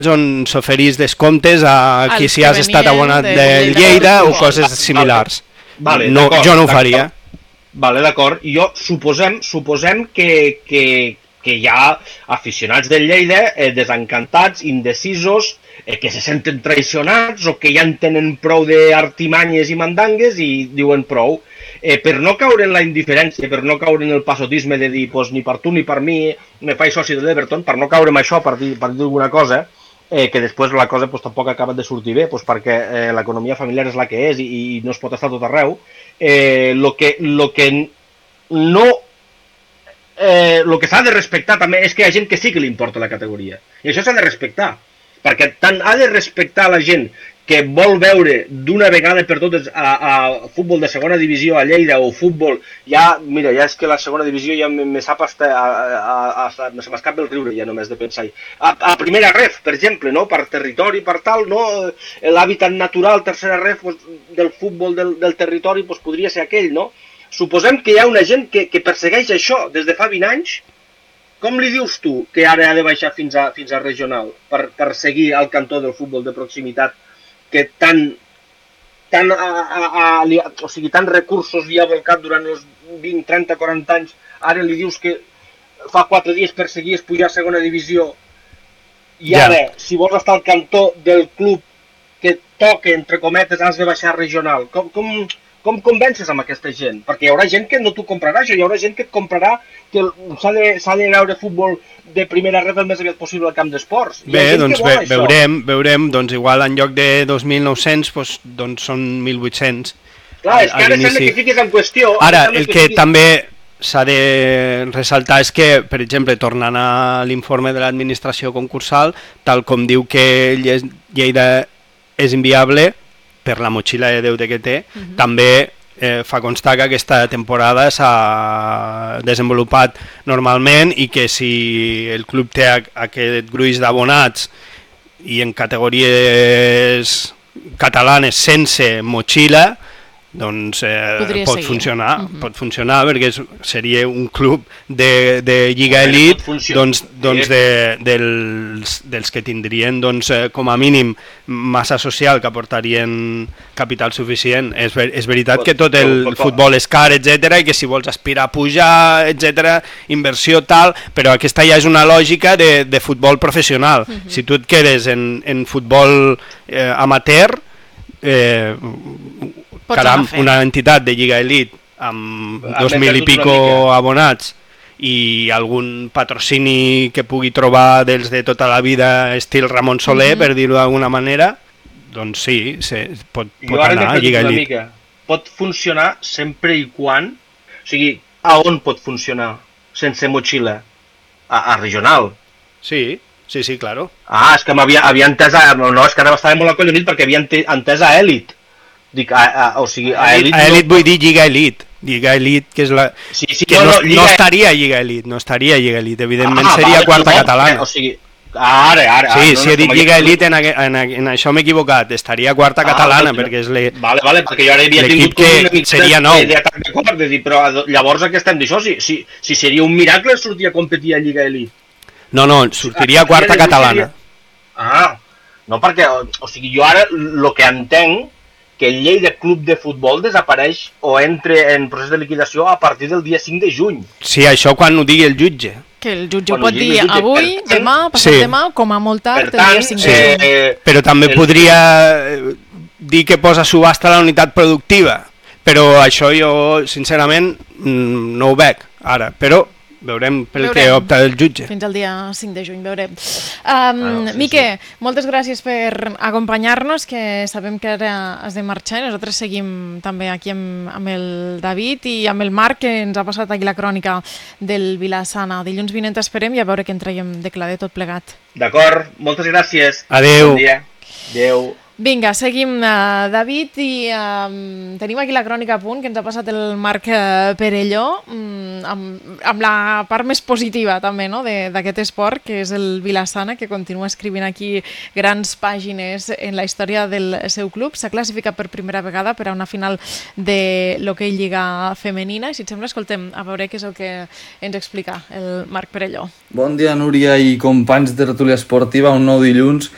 on s'oferís descomptes a qui si has estat abonat del Lleida o coses similars. Vale, no, jo no ho faria. Vale, d'acord. Jo suposem que hi ha aficionats del Lleida desencantats, indecisos, que se senten traicionats o que ja en tenen prou d'artimanyes i mandangues i diuen prou. Per no caure en la indiferència, per no caure en el passotisme de dir pues, ni per tu ni per mi me faig soci de l'Everton, per no caure en això, per dir alguna cosa, que després la cosa pues, tampoc acaba de sortir bé, pues, perquè l'economia familiar és la que és i no es pot estar tot arreu. Lo que s'ha de respectar també és que hi ha gent que sí que li importa la categoria. I això s'ha de respectar. Perquè tant ha de respectar la gent que vol veure d'una vegada per totes a futbol de segona divisió a Lleida o futbol, mira, ja és que la segona divisió ja me sap se m'escapa el riure ja només de pensar-hi. A primera ref, per exemple, no? Per territori, per tal, no? L'hàbitat natural, tercera ref del futbol del territori podria ser aquell, no? Suposem que hi ha una gent que persegueix això des de fa 20 anys. Com li dius tu que ara ha de baixar fins a regional per seguir al cantó del futbol de proximitat que tant recursos li ha volcat durant els 20, 30, 40 anys, ara li dius que fa 4 dies perseguies pujar a segona divisió i ara, si vols estar al cantó del club que toca, entre cometes, has de baixar a regional. Com convences amb aquesta gent? Perquè hi haurà gent que no t'ho comprarà, hi haurà gent que et comprarà que s'ha de veure futbol de primera ref el més aviat possible al camp d'esports. Bé, doncs veurem, doncs igual en lloc de 2.900 doncs són 1.800. Clar, és que ara sembla que fiquis en qüestió... Ara, el que també s'ha de ressaltar és que, per exemple, tornant a l'informe de l'administració concursal, tal com diu que Lleida és inviable, per la motxilla de deute que té, també fa constar que aquesta temporada s'ha desenvolupat normalment i que si el club té aquest gruix d'abonats i en categories catalanes sense motxilla, doncs pot funcionar perquè seria un club de Lliga Elite dels que tindrien com a mínim massa social, que aportarien capital suficient. És veritat que tot el futbol és car, etc, i que si vols aspirar a pujar, etc, inversió tal, però aquesta ja és una lògica de futbol professional. Si tu et quedes en futbol amateur, caram, una entitat de Lliga Elite amb 2.000 i pico abonats i algun patrocini que pugui trobar dels de tota la vida estil Ramon Soler, per dir-ho d'alguna manera, doncs sí, pot anar a Lliga Elite. Pot funcionar sempre i quan, o sigui, a on pot funcionar sense motxilla? A regional? Sí, claro. Ah, és que m'havia entès, no, és que ara estava molt acollonit perquè havia entès a Elite. Dic, o sigui, a Elite... A Elite vull dir Lliga Elite. Lliga Elite, que és la... que no estaria a Lliga Elite, evidentment seria quarta catalana. O sigui, ara... Sí, si he dit Lliga Elite, en això m'he equivocat, estaria quarta catalana, perquè és Vale, perquè jo ara havia tingut una mica d'atac de dir, però llavors què estem d'això? Si seria un miracle sortir a competir a Lliga Elite. No, sortiria quarta catalana. No, perquè, o sigui, jo ara el que entenc que el Lleida Club de Futbol desapareix o entra en procés de liquidació a partir del dia 5 de juny. Sí, això quan ho digui el jutge. Que el jutge ho pot dir avui, demà, passat demà, com a molt tard, el dia 5 de juny. Però també podria dir que posa a subhasta la unitat productiva, però això jo, sincerament, no ho veig ara, però... Veurem que opta el jutge. Fins al dia 5 de juny, veurem. Mique, moltes gràcies per acompanyar-nos, que sabem que ara has de marxar. Nosaltres seguim també aquí amb el David i amb el Marc, que ens ha passat aquí la crònica del Vila-sana. Dilluns vinent esperem i a veure què en traiem de clar de tot plegat. D'acord, moltes gràcies. Adéu. Bon dia. Adéu. Vinga, seguim, David, i tenim aquí la crònica a punt que ens ha passat el Marc Perelló, amb la part més positiva també, no?, d'aquest esport, que és el Vila-sana, que continua escrivint aquí grans pàgines en la història del seu club. S'ha classificat per primera vegada per a una final de l'hoquei Lliga femenina, i si et sembla, escoltem, a veure què és el que ens explica el Marc Perelló. Bon dia, Núria i companys de Tertúlia Esportiva, un nou dilluns